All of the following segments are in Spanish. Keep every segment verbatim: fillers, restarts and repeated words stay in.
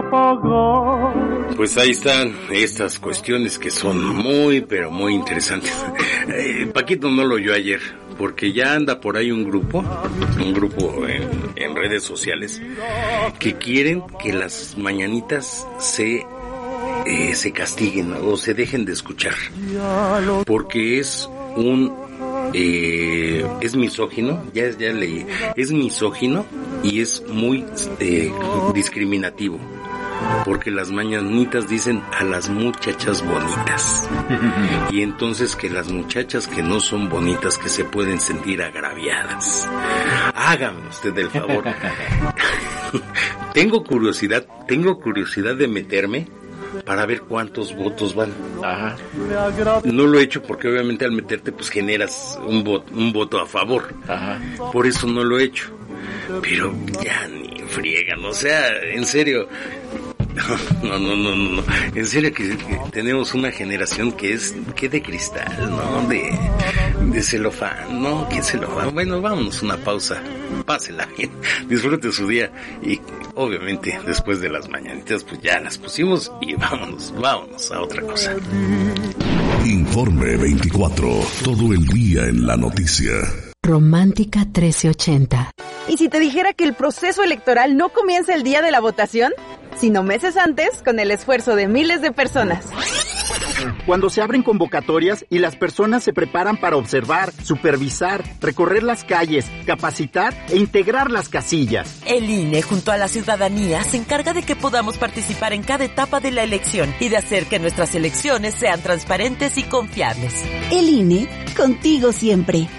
apagar. Pues ahí están estas cuestiones que son muy, pero muy interesantes. Eh, Paquito no lo oyó ayer, porque ya anda por ahí un grupo, un grupo en, en redes sociales, que quieren que las mañanitas se, eh, se castiguen o se dejen de escuchar, porque es un, eh, es misógino, ya, ya leí, es misógino y es muy eh, discriminativo. Porque las mañanitas dicen a las muchachas bonitas. Y entonces que las muchachas que no son bonitas, que se pueden sentir agraviadas. Hágame usted el favor. Tengo curiosidad, tengo curiosidad de meterme para ver cuántos votos van. Ajá. No lo he hecho porque obviamente al meterte pues generas un voto, un voto a favor. Ajá. Por eso no lo he hecho. Pero ya ni friegan, o sea, en serio. No, no, no, no, no. En serio que, que tenemos una generación que es, que de cristal, ¿no? De, de celofán, ¿no? ¿Qué celofán? Bueno, vámonos una pausa. Pásela bien. Disfrute su día. Y obviamente después de las mañanitas, pues ya las pusimos y vámonos, vámonos a otra cosa. Informe veinticuatro. Todo el día en la noticia. Romántica trece ochenta. ¿Y si te dijera que el proceso electoral no comienza el día de la votación, sino meses antes, con el esfuerzo de miles de personas? Cuando se abren convocatorias y las personas se preparan para observar, supervisar, recorrer las calles, capacitar e integrar las casillas. El I N E, junto a la ciudadanía, se encarga de que podamos participar en cada etapa de la elección y de hacer que nuestras elecciones sean transparentes y confiables. El I N E, contigo siempre.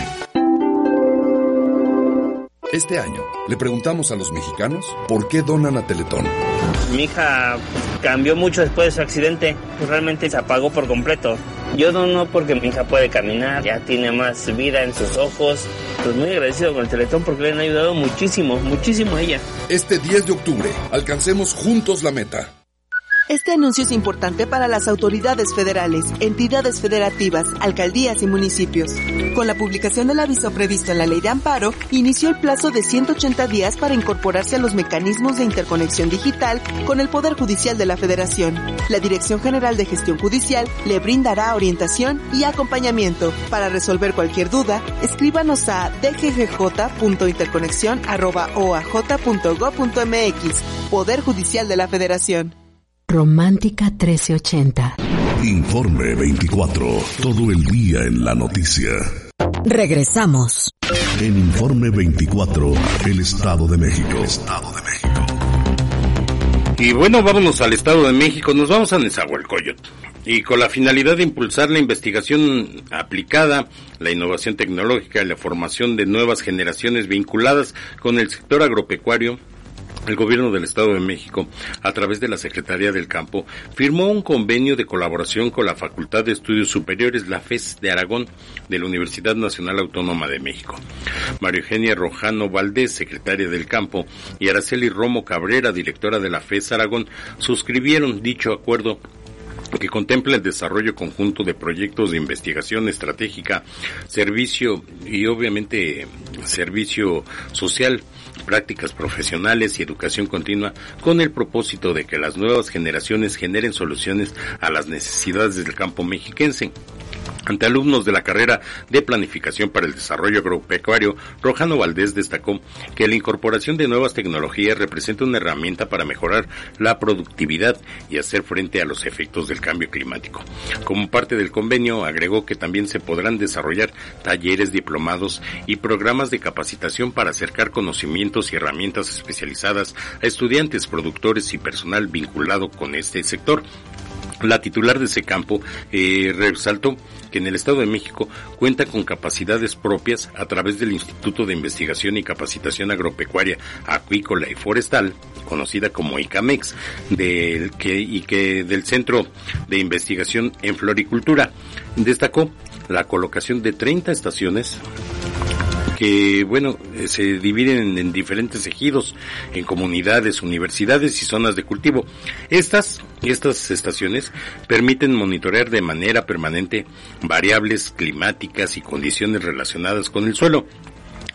Este año le preguntamos a los mexicanos por qué donan a Teletón. Mi hija cambió mucho después de su accidente, pues realmente se apagó por completo. Yo dono porque mi hija puede caminar, ya tiene más vida en sus ojos. Pues muy agradecido con el Teletón porque le han ayudado muchísimo, muchísimo a ella. Este diez de octubre, alcancemos juntos la meta. Este anuncio es importante para las autoridades federales, entidades federativas, alcaldías y municipios. Con la publicación del aviso previsto en la Ley de Amparo, inició el plazo de ciento ochenta días para incorporarse a los mecanismos de interconexión digital con el Poder Judicial de la Federación. La Dirección General de Gestión Judicial le brindará orientación y acompañamiento. Para resolver cualquier duda, escríbanos a d g g j punto interconexión arroba o a j punto gob punto m x. Poder Judicial de la Federación. Romántica trece ochenta. Informe veinticuatro. Todo el día en la noticia. Regresamos. En Informe veinticuatro, el Estado de México. Estado de México. Y bueno, vámonos al Estado de México. Nos vamos a Nezahualcóyotl. Y con la finalidad de impulsar la investigación aplicada, la innovación tecnológica y la formación de nuevas generaciones vinculadas con el sector agropecuario, el Gobierno del Estado de México, a través de la Secretaría del Campo, firmó un convenio de colaboración con la Facultad de Estudios Superiores, la FES de Aragón, de la Universidad Nacional Autónoma de México. María Eugenia Rojano Valdés, secretaria del Campo, y Araceli Romo Cabrera, directora de la FES Aragón, suscribieron dicho acuerdo que contempla el desarrollo conjunto de proyectos de investigación estratégica, servicio y obviamente servicio social, prácticas profesionales y educación continua, con el propósito de que las nuevas generaciones generen soluciones a las necesidades del campo mexiquense. Ante alumnos de la carrera de Planificación para el Desarrollo Agropecuario, Rojano Valdés destacó que la incorporación de nuevas tecnologías representa una herramienta para mejorar la productividad y hacer frente a los efectos del cambio climático. Como parte del convenio, agregó que también se podrán desarrollar talleres, diplomados y programas de capacitación para acercar conocimientos y herramientas especializadas a estudiantes, productores y personal vinculado con este sector. La titular de ese campo eh, resaltó que en el Estado de México cuenta con capacidades propias a través del Instituto de Investigación y Capacitación Agropecuaria, Acuícola y Forestal, conocida como ICAMEX, del que y que del Centro de Investigación en Floricultura. Destacó la colocación de treinta estaciones que, bueno, se dividen en, en diferentes ejidos, en comunidades, universidades y zonas de cultivo. Estas, estas estaciones permiten monitorear de manera permanente variables climáticas y condiciones relacionadas con el suelo,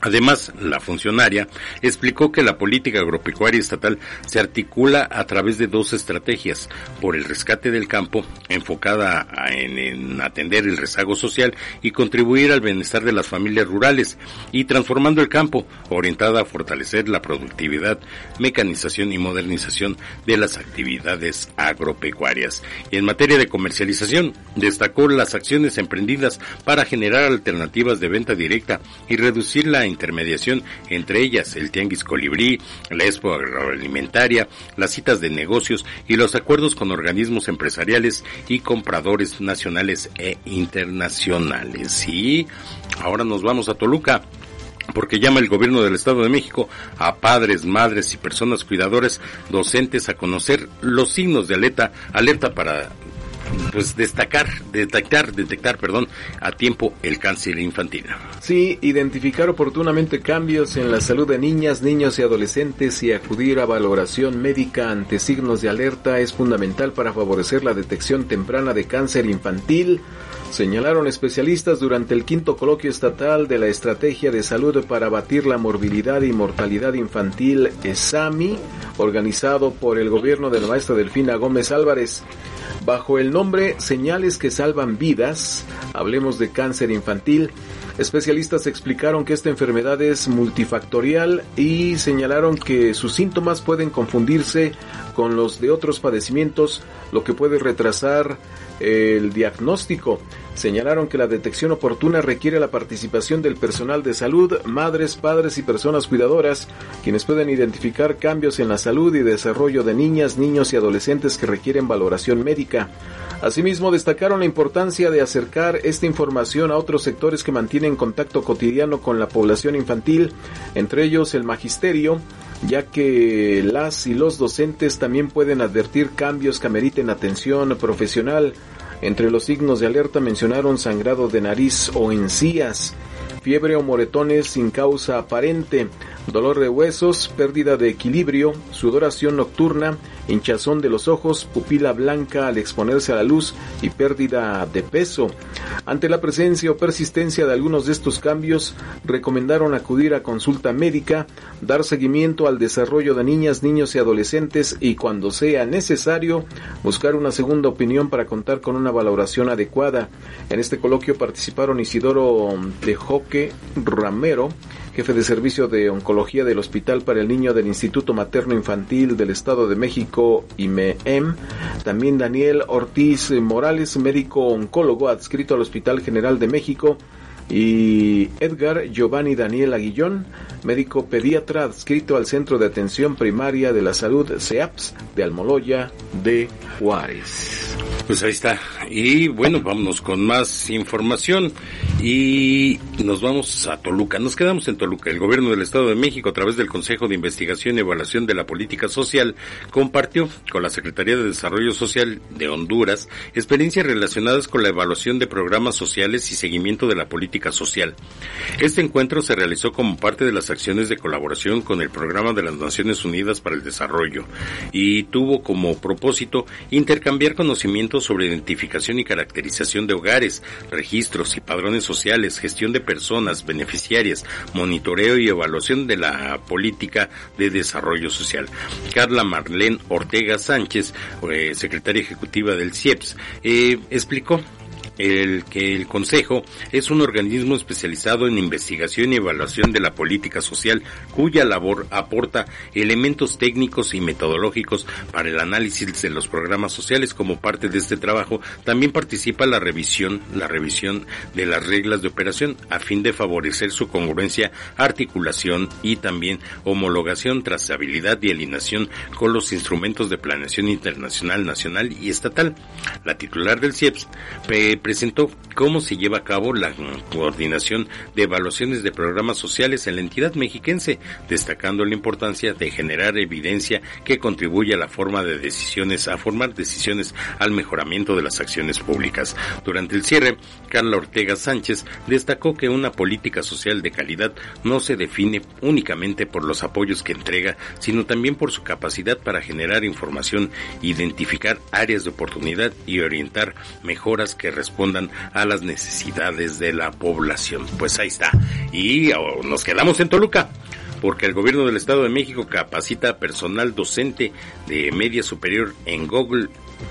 Además, la funcionaria explicó que la política agropecuaria estatal se articula a través de dos estrategias: por el rescate del campo, enfocada en, en atender el rezago social y contribuir al bienestar de las familias rurales, y transformando el campo, orientada a fortalecer la productividad, mecanización y modernización de las actividades agropecuarias. Y en materia de comercialización, destacó las acciones emprendidas para generar alternativas de venta directa y reducir la intermediación, entre ellas el Tianguis Colibrí, la Expo Agroalimentaria, las citas de negocios y los acuerdos con organismos empresariales y compradores nacionales e internacionales. Y ahora nos vamos a Toluca, porque llama el gobierno del Estado de México a padres, madres y personas cuidadoras, docentes, a conocer los signos de alerta, alerta para pues destacar, detectar, detectar, perdón, a tiempo el cáncer infantil. Sí, identificar oportunamente cambios en la salud de niñas, niños y adolescentes y acudir a valoración médica ante signos de alerta es fundamental para favorecer la detección temprana de cáncer infantil, señalaron especialistas durante el quinto coloquio estatal de la Estrategia de Salud para abatir la morbilidad y mortalidad infantil ESAMI, organizado por el gobierno de la maestra Delfina Gómez Álvarez. Bajo el nombre Señales que Salvan Vidas, hablemos de cáncer infantil. Especialistas explicaron que esta enfermedad es multifactorial y señalaron que sus síntomas pueden confundirse con los de otros padecimientos, lo que puede retrasar el diagnóstico. Señalaron que la detección oportuna requiere la participación del personal de salud, madres, padres y personas cuidadoras, quienes pueden identificar cambios en la salud y desarrollo de niñas, niños y adolescentes que requieren valoración médica. Asimismo, destacaron la importancia de acercar esta información a otros sectores que mantienen contacto cotidiano con la población infantil, entre ellos el magisterio, ya que las y los docentes también pueden advertir cambios que ameriten atención profesional. Entre los signos de alerta mencionaron sangrado de nariz o encías, fiebre o moretones sin causa aparente, dolor de huesos, pérdida de equilibrio, sudoración nocturna, hinchazón de los ojos, pupila blanca al exponerse a la luz y pérdida de peso. Ante la presencia o persistencia de algunos de estos cambios, recomendaron acudir a consulta médica, dar seguimiento al desarrollo de niñas, niños y adolescentes y, cuando sea necesario, buscar una segunda opinión para contar con una valoración adecuada. En este coloquio participaron Isidoro de Joque Ramero, jefe de servicio de oncología del Hospital para el Niño del Instituto Materno Infantil del Estado de México, I M E M, también Daniel Ortiz Morales, médico oncólogo adscrito al Hospital General de México, y Edgar Giovanni Daniel Aguillón, médico pediatra adscrito al Centro de Atención Primaria de la Salud, C E A P S, de Almoloya de Juárez. Pues ahí está. Y bueno, vámonos con más información y nos vamos a Toluca. Nos quedamos en Toluca. El gobierno del Estado de México, a través del Consejo de Investigación y Evaluación de la Política Social, compartió con la Secretaría de Desarrollo Social de Honduras experiencias relacionadas con la evaluación de programas sociales y seguimiento de la política social. Este encuentro se realizó como parte de las acciones de colaboración con el Programa de las Naciones Unidas para el Desarrollo y tuvo como propósito intercambiar conocimientos sobre identificación y caracterización de hogares, registros y padrones sociales, gestión de personas beneficiarias, monitoreo y evaluación de la política de desarrollo social. Carla Marlene Ortega Sánchez, eh, secretaria ejecutiva del C I E P S, eh, explicó el que el Consejo es un organismo especializado en investigación y evaluación de la política social, cuya labor aporta elementos técnicos y metodológicos para el análisis de los programas sociales. Como parte de este trabajo, también participa la revisión, la revisión de las reglas de operación a fin de favorecer su congruencia, articulación y también homologación, trazabilidad y alineación con los instrumentos de planeación internacional, nacional y estatal. La titular del C I E P S presentó cómo se lleva a cabo la coordinación de evaluaciones de programas sociales en la entidad mexiquense, destacando la importancia de generar evidencia que contribuya a la forma de decisiones, a formar decisiones al mejoramiento de las acciones públicas. Durante el cierre, Carla Ortega Sánchez destacó que una política social de calidad no se define únicamente por los apoyos que entrega, sino también por su capacidad para generar información, identificar áreas de oportunidad y orientar mejoras que respondan respondan a las necesidades de la población. Pues ahí está. Y oh, nos quedamos en Toluca, porque el gobierno del Estado de México capacita a personal docente de media superior en Google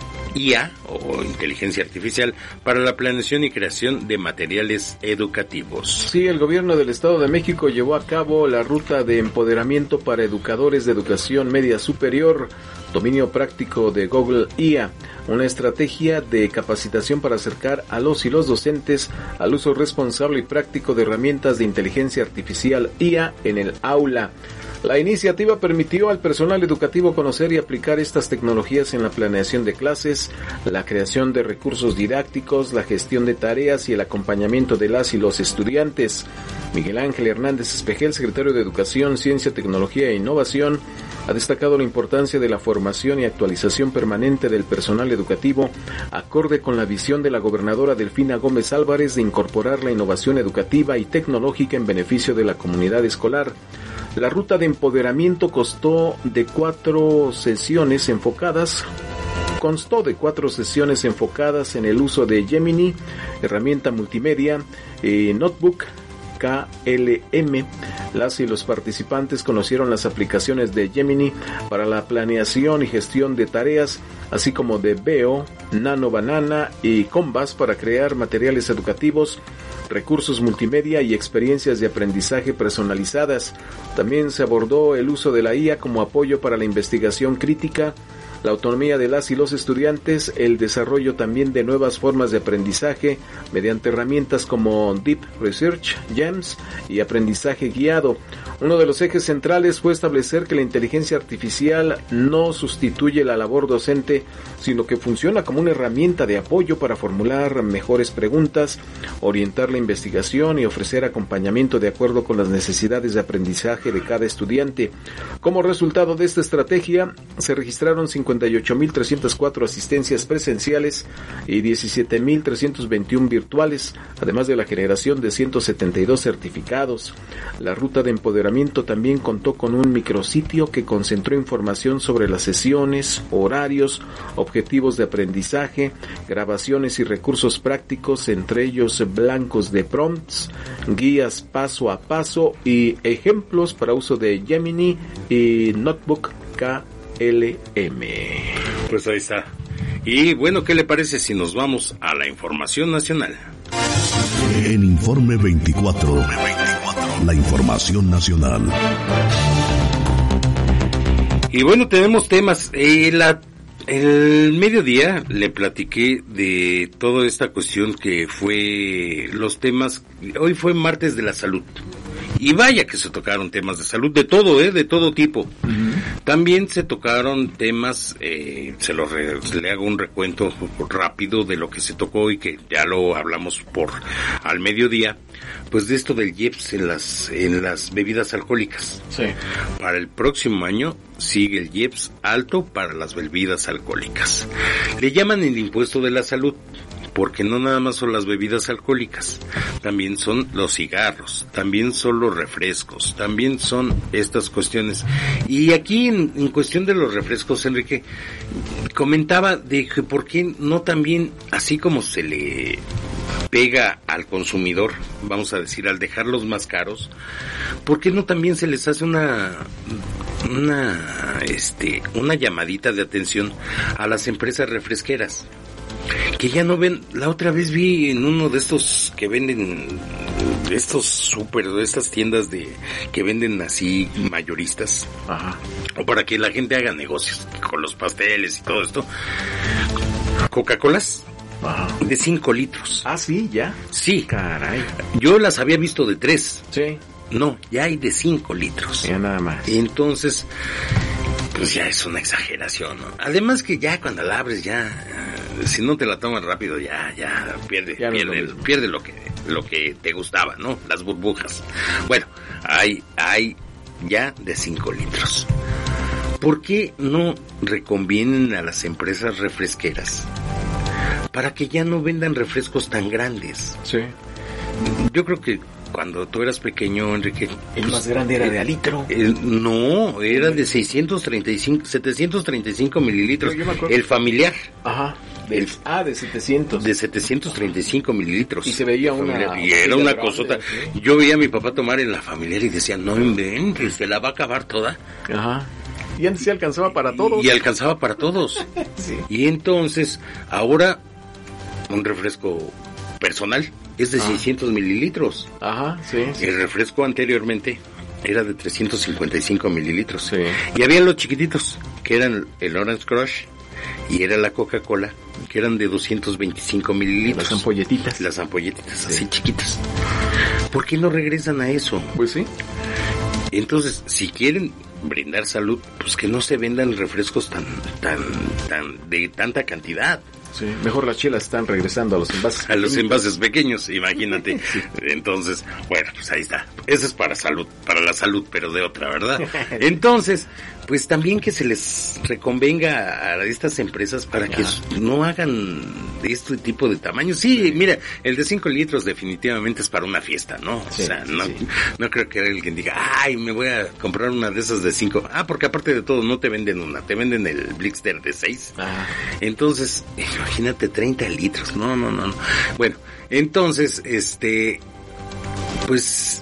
I A o inteligencia artificial para la planeación y creación de materiales educativos. Sí, el gobierno del Estado de México llevó a cabo la ruta de empoderamiento para educadores de educación media superior, dominio práctico de Google I A, una estrategia de capacitación para acercar a los y los docentes al uso responsable y práctico de herramientas de inteligencia artificial I A en el aula. La iniciativa permitió al personal educativo conocer y aplicar estas tecnologías en la planeación de clases, la creación de recursos didácticos, la gestión de tareas y el acompañamiento de las y los estudiantes. Miguel Ángel Hernández Espejel, secretario de Educación, Ciencia, Tecnología e Innovación, ha destacado la importancia de la formación y actualización permanente del personal educativo, acorde con la visión de la gobernadora Delfina Gómez Álvarez de incorporar la innovación educativa y tecnológica en beneficio de la comunidad escolar. La ruta de empoderamiento costó de cuatro sesiones enfocadas, constó de cuatro sesiones enfocadas en el uso de Gemini, herramienta multimedia, eh, Notebook, K L M. Las y los participantes conocieron las aplicaciones de Gemini para la planeación y gestión de tareas, así como de Veo, Nano Banana y Combas para crear materiales educativos, recursos multimedia y experiencias de aprendizaje personalizadas. También se abordó el uso de la I A como apoyo para la investigación crítica, la autonomía de las y los estudiantes, el desarrollo también de nuevas formas de aprendizaje mediante herramientas como Deep Research, GEMS y aprendizaje guiado. Uno de los ejes centrales fue establecer que la inteligencia artificial no sustituye la labor docente, sino que funciona como una herramienta de apoyo para formular mejores preguntas, orientar la investigación y ofrecer acompañamiento de acuerdo con las necesidades de aprendizaje de cada estudiante. Como resultado de esta estrategia, se registraron cincuenta y ocho mil trescientas cuatro asistencias presenciales y diecisiete mil trescientos veintiuno virtuales, además de la generación de ciento setenta y dos certificados. La ruta de empoderamiento también contó con un micrositio que concentró información sobre las sesiones, horarios, objetivos de aprendizaje, grabaciones y recursos prácticos, entre ellos blancos de prompts, guías paso a paso y ejemplos para uso de Gemini y Notebook K L M. Pues ahí está. Y bueno, ¿qué le parece si nos vamos a la información nacional? En Informe veinticuatro, la información nacional. Y bueno, tenemos temas. Eh, la, el mediodía le platiqué de toda esta cuestión que fue los temas. Hoy fue martes de la salud. Y vaya que se tocaron temas de salud, de todo, ¿eh? De todo tipo. Uh-huh. También se tocaron temas, eh, se lo re, le hago un recuento rápido de lo que se tocó y que ya lo hablamos por al mediodía, pues de esto del I E P S en las, en las bebidas alcohólicas. Sí. Para el próximo año sigue el I E P S alto para las bebidas alcohólicas. Le llaman el impuesto de la salud, porque no nada más son las bebidas alcohólicas, también son los cigarros, también son los refrescos, también son estas cuestiones. Y aquí en, en cuestión de los refrescos, Enrique, comentaba de que por qué no también, así como se le pega al consumidor, vamos a decir, al dejarlos más caros, ¿por qué no también se les hace una una este una llamadita de atención a las empresas refresqueras? Que ya no ven, la otra vez vi en uno de estos que venden, de estos súper, de estas tiendas de que venden así mayoristas, ajá, o para que la gente haga negocios con los pasteles y todo esto, Coca-Colas, ajá, de cinco litros. Ah, sí, ya. Sí. Caray. Yo las había visto de tres. Sí. No, ya hay de cinco litros. Ya nada más. Y entonces, pues ya es una exageración, ¿no? Además que ya cuando la abres ya, si no te la tomas rápido ya, ya pierde, ya no pierde, lo pierde lo que, lo que te gustaba, ¿no? Las burbujas. Bueno, hay, hay ya de cinco litros. ¿Por qué no reconvienen a las empresas refresqueras para que ya no vendan refrescos tan grandes? Sí. Yo creo que cuando tú eras pequeño, Enrique. El más grande era de a litro. El, no, era de seiscientos treinta y cinco, setecientos treinta y cinco mililitros. El familiar. Ajá. De, el, ah, de setecientos. De setecientos treinta y cinco mililitros. Y se veía una... Y era una cosota. ¿Sí? Yo veía a mi papá tomar en la familiar y decía, no inventes, se la va a acabar toda. Ajá. Y antes sí alcanzaba para todos. Y, y alcanzaba para todos. Sí. Y entonces, ahora, un refresco personal es de ah. seiscientos mililitros. Ajá, sí, sí. El refresco anteriormente era de trescientos cincuenta y cinco mililitros. Sí. Y había los chiquititos, que eran el Orange Crush, y era la Coca-Cola, que eran de doscientos veinticinco mililitros. Las ampolletitas. Las ampolletitas, sí. Así chiquitas. ¿Por qué no regresan a eso? Pues sí. Entonces, si quieren brindar salud, pues que no se vendan refrescos tan, tan, tan, de tanta cantidad. Sí, mejor las chelas están regresando a los envases a pequeños. los envases pequeños, imagínate. Sí. Entonces, bueno, pues ahí está. Eso es para salud, para la salud, pero de otra, ¿verdad? Entonces, pues también que se les reconvenga a estas empresas para que ah. no hagan de este tipo de tamaño. Sí, sí, mira, el de cinco litros definitivamente es para una fiesta, ¿no? Sí, o sea, no, sí. no creo que alguien diga, ay, me voy a comprar una de esas de cinco. Ah, porque aparte de todo, no te venden una, te venden el Blister de seis. Ah. Entonces, imagínate treinta litros. No, no, no, no. Bueno, entonces, este, pues,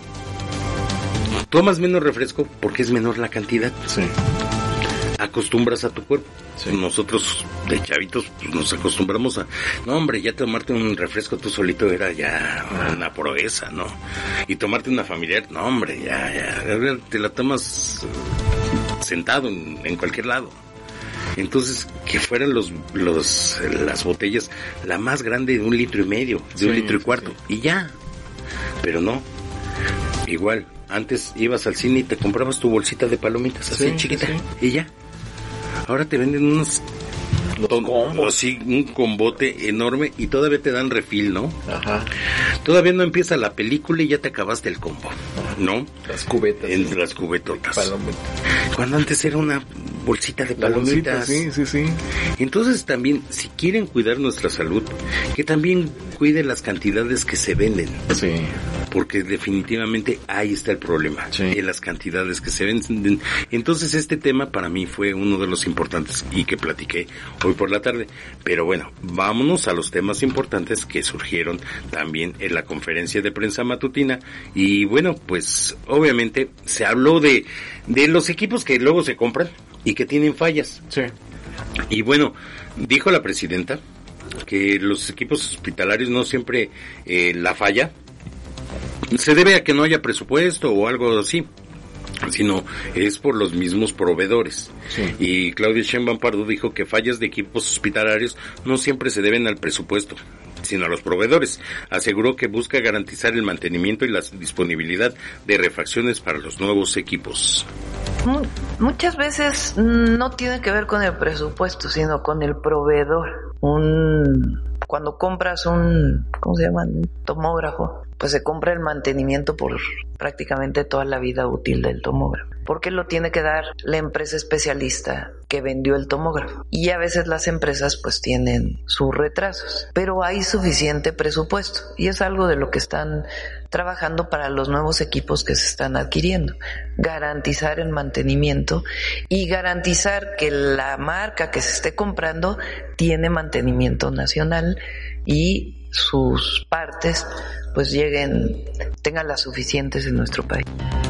tomas menos refresco porque es menor la cantidad. Sí. Acostumbras a tu cuerpo. Sí. Nosotros, de chavitos, pues, nos acostumbramos a, no hombre, ya tomarte un refresco tú solito era ya una proeza, ¿no? Y tomarte una familiar, no hombre, ya, ya, te la tomas sentado en, en cualquier lado. Entonces, que fueran los, los, las botellas, la más grande de un litro y medio, de sí, un litro y cuarto, sí. Y ya. Pero no, igual, antes ibas al cine y te comprabas tu bolsita de palomitas así sí, chiquita, sí. Y ya. Ahora te venden unos combos, sí, un combote enorme y todavía te dan refil, ¿no? Ajá. Todavía no empieza la película y ya te acabaste el combo, ¿no? Las cubetas. En sí. Las cubetotas. Palomitas. Cuando antes era una bolsita de palomitas. Sí, sí, sí. Entonces también, si quieren cuidar nuestra salud, que también cuiden las cantidades que se venden. Sí. Porque definitivamente ahí está el problema, sí. En las cantidades que se venden. Entonces este tema para mí fue uno de los importantes y que platiqué hoy por la tarde. Pero bueno, vámonos a los temas importantes que surgieron también en la conferencia de prensa matutina. Y bueno, pues obviamente se habló de, de los equipos que luego se compran y que tienen fallas. Sí. Y bueno, dijo la presidenta que los equipos hospitalarios no siempre eh, la falla se debe a que no haya presupuesto o algo así, sino es por los mismos proveedores. Sí. Y Claudia Sheinbaum Pardo dijo que fallas de equipos hospitalarios no siempre se deben al presupuesto, sino a los proveedores. Aseguró que busca garantizar el mantenimiento y la disponibilidad de refacciones para los nuevos equipos. Muchas veces no tiene que ver con el presupuesto, sino con el proveedor. Un cuando compras un, ¿cómo se llama? Un tomógrafo, pues se compra el mantenimiento por prácticamente toda la vida útil del tomógrafo, porque lo tiene que dar la empresa especialista que vendió el tomógrafo. Y a veces las empresas pues tienen sus retrasos, pero hay suficiente presupuesto y es algo de lo que están trabajando para los nuevos equipos que se están adquiriendo. Garantizar el mantenimiento y garantizar que la marca que se esté comprando tiene mantenimiento nacional y sus partes pues lleguen, tengan las suficientes en nuestro país.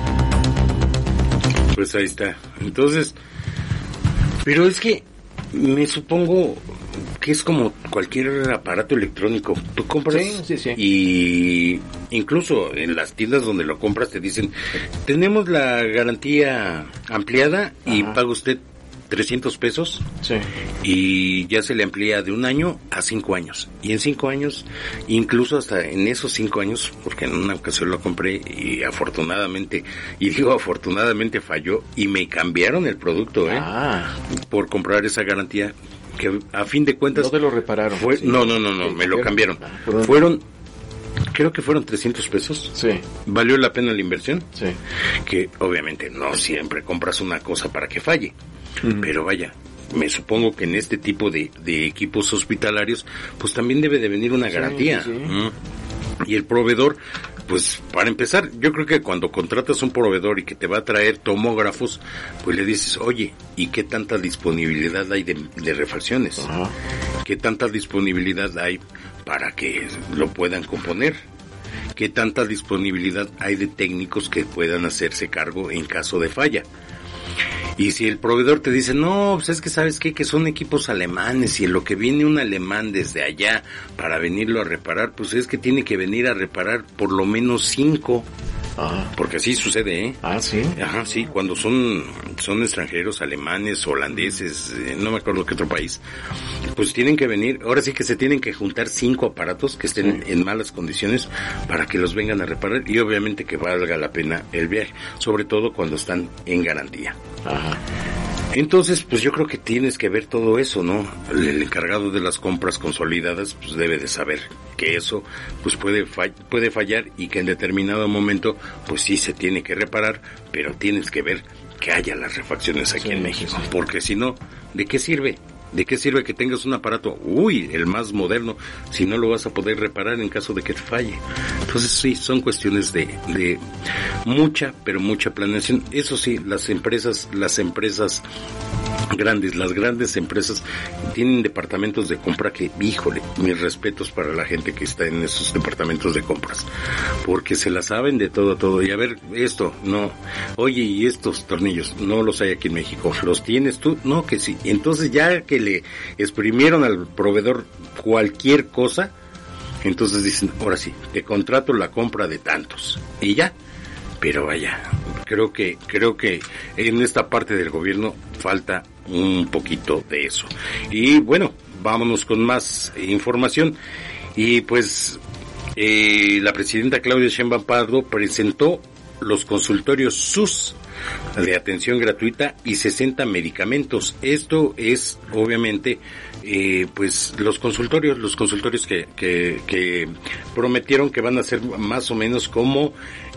Pues ahí está. Entonces, pero es que me supongo que es como cualquier aparato electrónico. Tú compras sí, sí, sí. Y incluso en las tiendas donde lo compras te dicen, tenemos la garantía ampliada y Ajá. paga usted trescientos pesos sí. y ya se le amplía de un año a cinco años. Y en cinco años, incluso hasta en esos cinco años, porque en una ocasión lo compré y afortunadamente, y digo afortunadamente falló y me cambiaron el producto, ¿eh? Ah. Por comprar esa garantía que a fin de cuentas... No te lo repararon. Fue, sí. No, no, no, no, me lo cambiaron. Ah, fueron... Creo que fueron trescientos pesos. Sí. ¿Valió la pena la inversión? Sí. Que obviamente no siempre compras una cosa para que falle. Uh-huh. Pero vaya, me supongo que en este tipo de, de equipos hospitalarios, pues también debe de venir una garantía. Sí, sí. ¿Mm? Y el proveedor, pues para empezar, yo creo que cuando contratas un proveedor y que te va a traer tomógrafos, pues le dices, oye, ¿y qué tanta disponibilidad hay de, de refacciones? Ajá. ¿Qué tanta disponibilidad hay para que lo puedan componer? ¿Qué tanta disponibilidad hay de técnicos que puedan hacerse cargo en caso de falla? Y si el proveedor te dice, no, pues es que sabes qué, que son equipos alemanes y en lo que viene un alemán desde allá para venirlo a reparar, pues es que tiene que venir a reparar por lo menos cinco. Ah. Porque así sucede, ¿eh? Ah, sí. Ajá, sí, cuando son son extranjeros, alemanes, holandeses, eh, no me acuerdo qué otro país, pues tienen que venir, ahora sí que se tienen que juntar cinco aparatos que estén sí. en malas condiciones para que los vengan a reparar y obviamente que valga la pena el viaje, sobre todo cuando están en garantía. Ajá. Entonces, pues yo creo que tienes que ver todo eso, ¿no? El encargado de las compras consolidadas, pues debe de saber que eso, pues puede fall- puede fallar y que en determinado momento, pues sí se tiene que reparar, pero tienes que ver que haya las refacciones aquí sí, en México, sí, sí. Porque si no, ¿de qué sirve? ¿De qué sirve que tengas un aparato, uy, el más moderno, si no lo vas a poder reparar en caso de que te falle? Entonces sí, son cuestiones de, de mucha, pero mucha planeación. Eso sí, las empresas, las empresas grandes, las grandes empresas tienen departamentos de compra que, híjole, mis respetos para la gente que está en esos departamentos de compras, porque se la saben de todo, todo, y a ver, esto, no, oye, y estos tornillos, no los hay aquí en México, ¿los tienes tú? No, que sí. Entonces ya que le exprimieron al proveedor cualquier cosa, entonces dicen, ahora sí, te contrato la compra de tantos, y ya. Pero vaya, creo que creo que en esta parte del gobierno falta un poquito de eso. Y bueno, vámonos con más información. Y pues eh, la presidenta Claudia Sheinbaum Pardo presentó los consultorios S U S de atención gratuita y sesenta medicamentos. Esto es obviamente eh, pues los consultorios, los consultorios que, que, que prometieron que van a ser más o menos como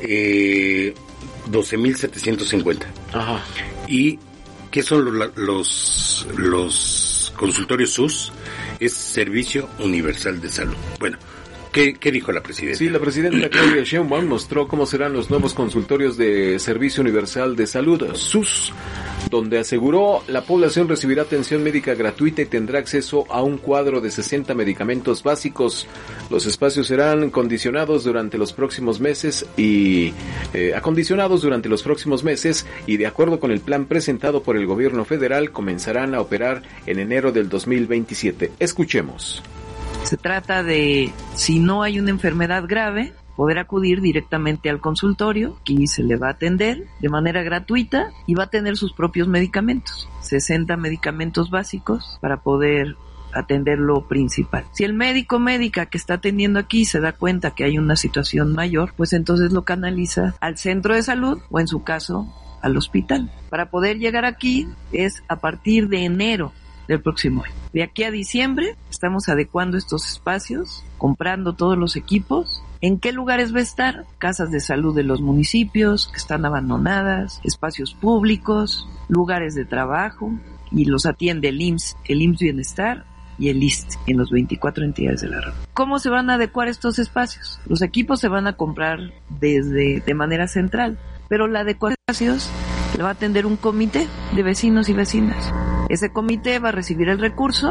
eh, doce mil setecientos cincuenta. Ajá. ¿Y qué son los, los, los consultorios S U S? Es Servicio Universal de Salud. Bueno, ¿Qué, ¿Qué dijo la presidenta? Sí, la presidenta Claudia Sheinbaum mostró cómo serán los nuevos consultorios de Servicio Universal de Salud, S U S, donde aseguró la población recibirá atención médica gratuita y tendrá acceso a un cuadro de sesenta medicamentos básicos. Los espacios serán condicionados durante los próximos meses y eh, acondicionados durante los próximos meses y de acuerdo con el plan presentado por el gobierno federal comenzarán a operar en enero del dos mil veintisiete. Escuchemos. Se trata de, si no hay una enfermedad grave, poder acudir directamente al consultorio, aquí se le va a atender de manera gratuita y va a tener sus propios medicamentos, sesenta medicamentos básicos para poder atender lo principal. Si el médico o médica que está atendiendo aquí se da cuenta que hay una situación mayor, pues entonces lo canaliza al centro de salud o en su caso al hospital. Para poder llegar aquí es a partir de enero del próximo año. De aquí a diciembre estamos adecuando estos espacios, comprando todos los equipos. ¿En qué lugares va a estar? Casas de salud de los municipios que están abandonadas, espacios públicos, lugares de trabajo, y los atiende el I M S S, el I M S S Bienestar y el I S S S T en las veinticuatro entidades de la red. ¿Cómo se van a adecuar estos espacios? Los equipos se van a comprar desde de manera central, pero la adecuación de espacios la va a atender un comité de vecinos y vecinas. Ese comité va a recibir el recurso,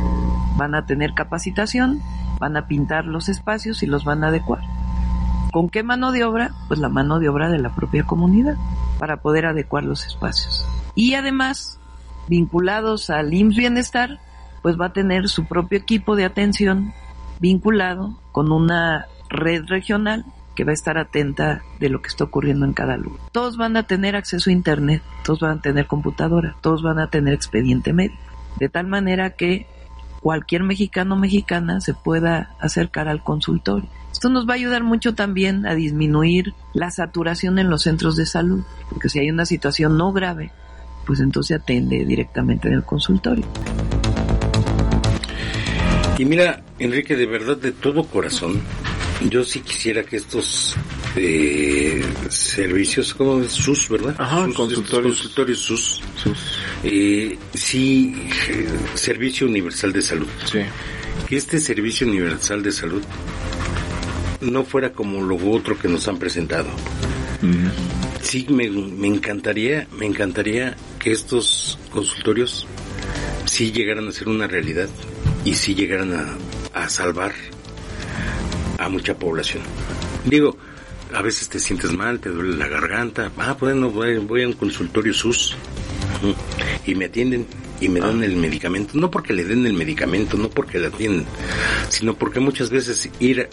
van a tener capacitación, van a pintar los espacios y los van a adecuar. ¿Con qué mano de obra? Pues la mano de obra de la propia comunidad para poder adecuar los espacios. Y además, vinculados al I M S S Bienestar, pues va a tener su propio equipo de atención vinculado con una red regional que va a estar atenta de lo que está ocurriendo en cada lugar. Todos van a tener acceso a internet, todos van a tener computadora, todos van a tener expediente médico, de tal manera que cualquier mexicano o mexicana se pueda acercar al consultorio. Esto nos va a ayudar mucho también a disminuir la saturación en los centros de salud, porque si hay una situación no grave, pues entonces se atiende directamente en el consultorio. Y mira, Enrique, de verdad, de todo corazón, yo sí quisiera que estos eh, servicios, como S U S, ¿verdad? Ajá, S U S, consultorios. Consultorios S U S. S U S. Eh, sí, eh, Servicio Universal de Salud. Sí. Que este Servicio Universal de Salud no fuera como lo otro que nos han presentado. Mm. Sí, me, me encantaría, me encantaría que estos consultorios sí llegaran a ser una realidad y sí llegaran a, a salvar a mucha población. Digo, a veces te sientes mal, te duele la garganta, ah, bueno, voy, voy a un consultorio S U S y me atienden y me dan el medicamento, no porque le den el medicamento, no porque le atienden, sino porque muchas veces ir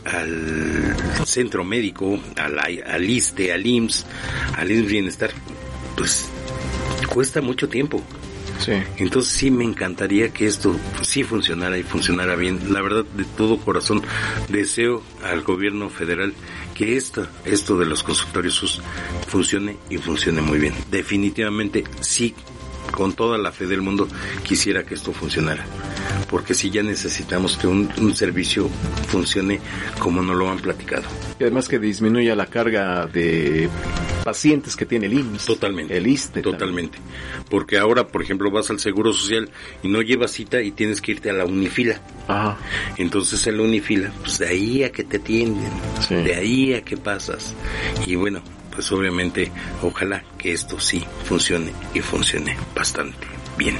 al centro médico, al, al ISSSTE, al I M S S, al I M S S Bienestar, pues cuesta mucho tiempo. Sí. Entonces sí me encantaría que esto sí funcionara y funcionara bien. La verdad, de todo corazón deseo al gobierno federal que esto, esto de los consultorios S U S funcione y funcione muy bien. Definitivamente sí, con toda la fe del mundo quisiera que esto funcionara, porque sí ya necesitamos que un, un servicio funcione como nos lo han platicado. Y además que disminuya la carga de pacientes que tiene el I M S S. Totalmente. El ISSSTE. Totalmente. También. Porque ahora, por ejemplo, vas al Seguro Social y no llevas cita y tienes que irte a la Unifila. Ajá. Entonces en la Unifila, pues de ahí a que te atienden, sí. De ahí a que pasas. Y bueno, pues obviamente, ojalá que esto sí funcione y funcione bastante bien.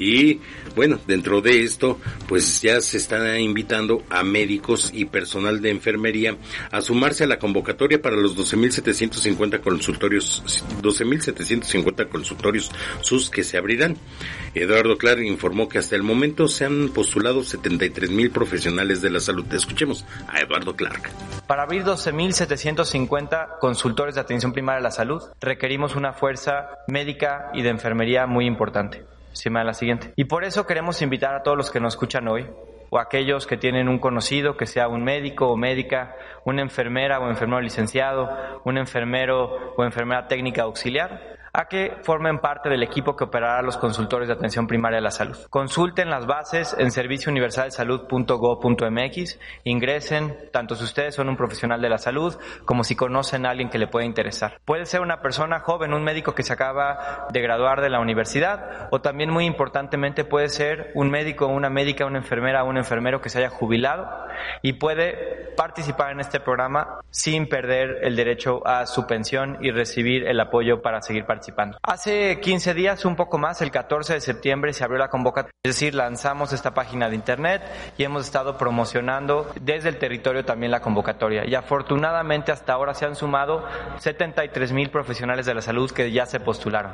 Y bueno, dentro de esto, pues ya se está invitando a médicos y personal de enfermería a sumarse a la convocatoria para los doce mil setecientos cincuenta consultorios, doce mil setecientos cincuenta consultorios S U S que se abrirán. Eduardo Clark informó que hasta el momento se han postulado setenta y tres mil profesionales de la salud. Escuchemos a Eduardo Clark. Para abrir doce mil setecientos cincuenta consultores de atención primaria a la salud, requerimos una fuerza médica y de enfermería muy importante. Encima de la siguiente. Y por eso queremos invitar a todos los que nos escuchan hoy, o aquellos que tienen un conocido, que sea un médico o médica, una enfermera o enfermero licenciado, un enfermero o enfermera técnica auxiliar, a que formen parte del equipo que operará los consultores de atención primaria de la salud. Consulten las bases en servicio universal de salud punto gob punto eme equis, ingresen, tanto si ustedes son un profesional de la salud, como si conocen a alguien que le pueda interesar. Puede ser una persona joven, un médico que se acaba de graduar de la universidad, o también muy importantemente puede ser un médico, una médica, una enfermera o un enfermero que se haya jubilado y puede participar en este programa sin perder el derecho a su pensión y recibir el apoyo para seguir participando. Hace quince días, un poco más, el catorce de septiembre se abrió la convocatoria, es decir, lanzamos esta página de internet y hemos estado promocionando desde el territorio también la convocatoria. Y afortunadamente hasta ahora se han sumado setenta y tres mil profesionales de la salud que ya se postularon.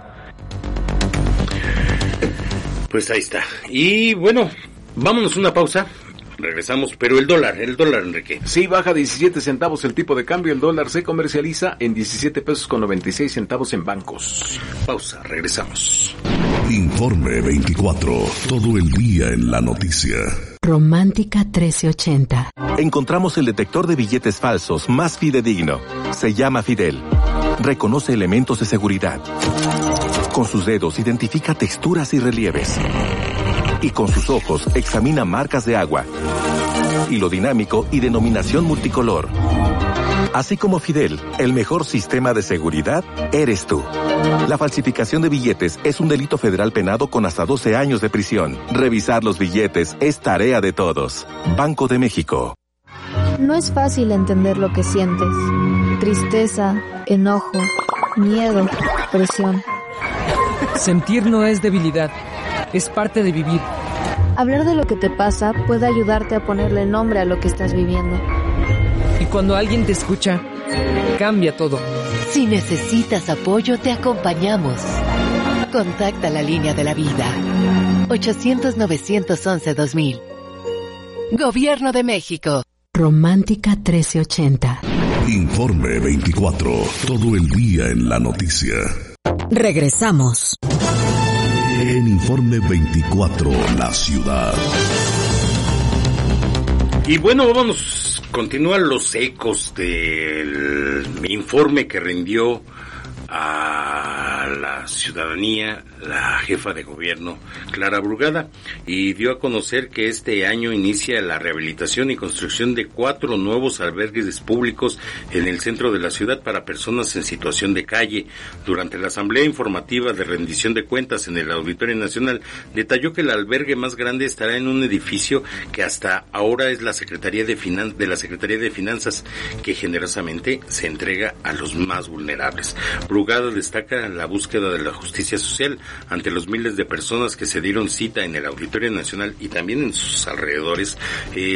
Pues ahí está. Y bueno, vámonos a una pausa. Regresamos, pero el dólar, el dólar, Enrique. Sí, baja diecisiete centavos el tipo de cambio. El dólar se comercializa en diecisiete pesos con noventa y seis centavos en bancos. Pausa, regresamos. Informe veinticuatro, todo el día en la noticia. Romántica trece ochenta. Encontramos el detector de billetes falsos más fidedigno. Se llama Fidel. Reconoce elementos de seguridad. Con sus dedos identifica texturas y relieves. Y con sus ojos examina marcas de agua, hilo dinámico y denominación multicolor. Así como Fidel, el mejor sistema de seguridad eres tú. La falsificación de billetes es un delito federal penado con hasta doce años de prisión. Revisar los billetes es tarea de todos. Banco de México. No es fácil entender lo que sientes. Tristeza, enojo, miedo, presión. Sentir no es debilidad. Es parte de vivir. Hablar de lo que te pasa puede ayudarte a ponerle nombre a lo que estás viviendo. Y cuando alguien te escucha, cambia todo. Si necesitas apoyo, te acompañamos. Contacta la línea de la vida. ochocientos, novecientos once, dos mil. Gobierno de México. Romántica trece ochenta. Informe veinticuatro, todo el día en la noticia. Regresamos. En Informe veinticuatro, la ciudad. Y bueno, vámonos, continúan los ecos del informe que rindió a a la ciudadanía la jefa de gobierno Clara Brugada, y dio a conocer que este año inicia la rehabilitación y construcción de cuatro nuevos albergues públicos en el centro de la ciudad para personas en situación de calle. Durante la asamblea informativa de rendición de cuentas en el Auditorio Nacional, detalló que el albergue más grande estará en un edificio que hasta ahora es la Secretaría de Finan- de la Secretaría de Finanzas, que generosamente se entrega a los más vulnerables. Brugada destaca la búsqueda de la justicia social ante los miles de personas que se dieron cita en el Auditorio Nacional y también en sus alrededores, eh,